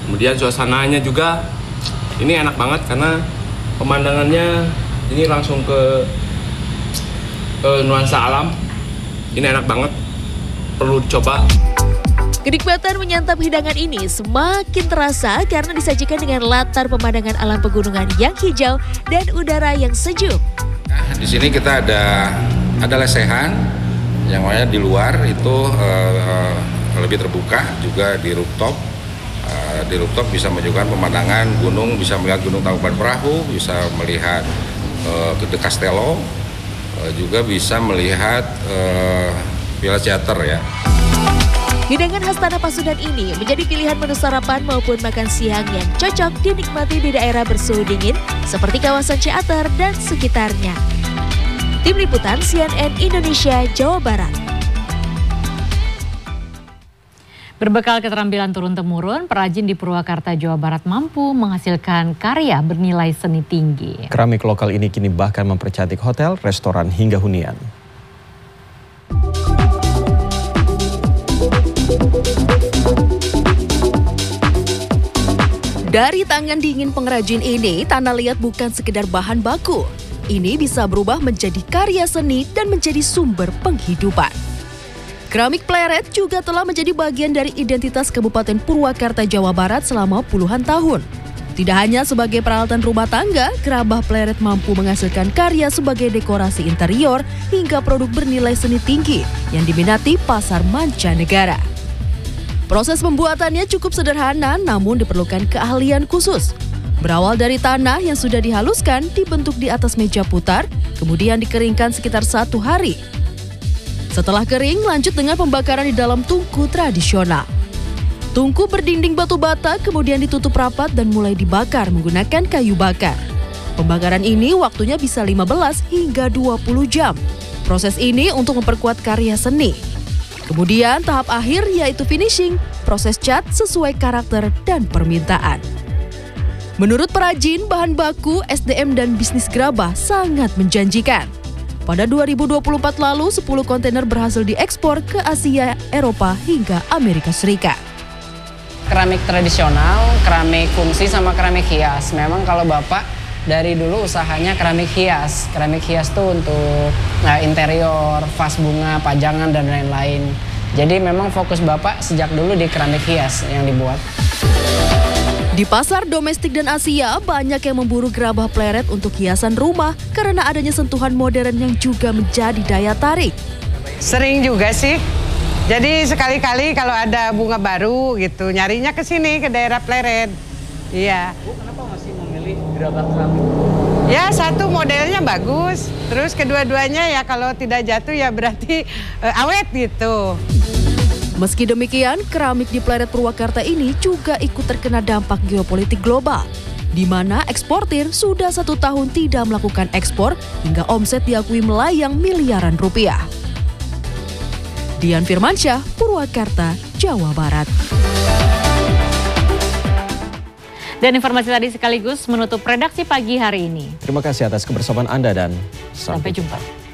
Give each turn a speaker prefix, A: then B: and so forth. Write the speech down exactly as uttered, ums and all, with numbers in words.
A: Kemudian suasananya juga ini enak banget karena pemandangannya ini langsung ke, ke nuansa alam. Ini enak banget, perlu dicoba.
B: Kenikmatan menyantap hidangan ini semakin terasa karena disajikan dengan latar pemandangan alam pegunungan yang hijau dan udara yang sejuk.
C: Nah, di sini kita ada ada lesehan yang makanya di luar itu uh, lebih terbuka, juga di rooftop. Uh, di rooftop bisa menunjukkan pemandangan gunung, bisa melihat Gunung Tangkuban Perahu, bisa melihat uh, Gede Castello, uh, juga bisa melihat uh, Villa Theater ya.
B: Hidangan khas Tanah Pasundan ini menjadi pilihan menu sarapan maupun makan siang yang cocok dinikmati di daerah bersuhu dingin seperti kawasan Ciater dan sekitarnya. Tim Liputan C N N Indonesia, Jawa Barat.
D: Berbekal keterampilan turun-temurun, perajin di Purwakarta, Jawa Barat mampu menghasilkan karya bernilai seni tinggi.
E: Keramik lokal ini kini bahkan mempercantik hotel, restoran hingga hunian.
F: Dari tangan dingin pengrajin ini, tanah liat bukan sekedar bahan baku. Ini bisa berubah menjadi karya seni dan menjadi sumber penghidupan. Keramik pleret juga telah menjadi bagian dari identitas Kabupaten Purwakarta, Jawa Barat selama puluhan tahun. Tidak hanya sebagai peralatan rumah tangga, gerabah pleret mampu menghasilkan karya sebagai dekorasi interior hingga produk bernilai seni tinggi yang diminati pasar mancanegara. Proses pembuatannya cukup sederhana namun diperlukan keahlian khusus. Berawal dari tanah yang sudah dihaluskan dibentuk di atas meja putar, kemudian dikeringkan sekitar satu hari. Setelah kering, lanjut dengan pembakaran di dalam tungku tradisional. Tungku berdinding batu bata kemudian ditutup rapat dan mulai dibakar menggunakan kayu bakar. Pembakaran ini waktunya bisa lima belas hingga dua puluh jam. Proses ini untuk memperkuat karya seni. Kemudian tahap akhir yaitu finishing, proses cat sesuai karakter dan permintaan. Menurut perajin, bahan baku, S D M dan bisnis gerabah sangat menjanjikan. Pada dua ribu dua puluh empat lalu, sepuluh kontainer berhasil diekspor ke Asia, Eropa hingga Amerika Serikat.
G: Keramik tradisional, keramik fungsi sama keramik hias. Memang kalau Bapak dari dulu usahanya keramik hias. Keramik hias tuh untuk nah, interior, vas bunga, pajangan, dan lain-lain. Jadi memang fokus Bapak sejak dulu di keramik hias yang dibuat.
F: Di pasar domestik dan Asia, banyak yang memburu gerabah pleret untuk hiasan rumah karena adanya sentuhan modern yang juga menjadi daya tarik.
H: Sering juga sih. Jadi sekali-kali kalau ada bunga baru gitu, nyarinya ke sini, ke daerah pleret. Iya.
I: Bu, kenapa masih memilih gerabah keramik?
H: Ya, satu modelnya bagus. Terus kedua-duanya ya kalau tidak jatuh ya berarti uh, awet gitu.
F: Meski demikian, keramik di pleret Purwakarta ini juga ikut terkena dampak geopolitik global, di mana eksportir sudah satu tahun tidak melakukan ekspor hingga omset diakui melayang miliaran rupiah. Dian Firmansyah, Purwakarta, Jawa Barat.
D: Dan informasi tadi sekaligus menutup redaksi pagi hari ini.
E: Terima kasih atas kebersamaan Anda dan
D: sampai jumpa.